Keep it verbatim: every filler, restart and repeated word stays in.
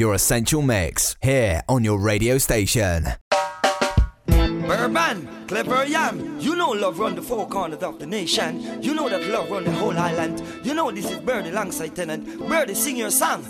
your essential mix, here on your radio station. Urban, clever yam, you know love run the four corners of the nation. You know that love run the whole island. You know this is Birdie alongside Tennant. Birdie, sing your song.